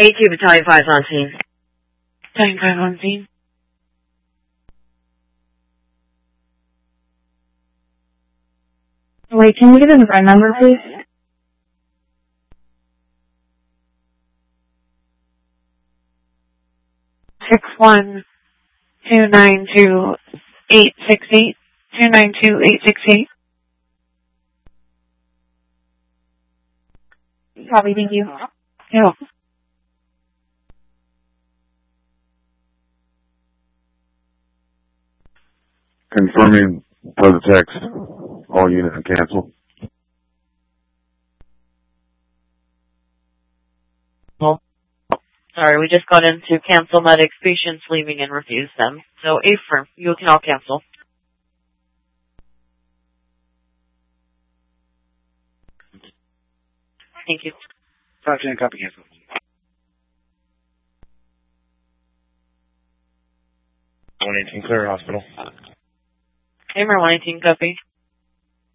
A2 Battalion 5 on scene. Battalion 5 on scene. Wait, can you give the phone number, please? Six 292-868. 292-868. Copy, thank you. Yeah. Confirming per the text. All units cancel. Sorry, we just got into cancel medics, patients leaving and refuse them. So affirm, you can all cancel. Thank you. 510, copy, cancel. 118 clear hospital. Hammer 118, copy.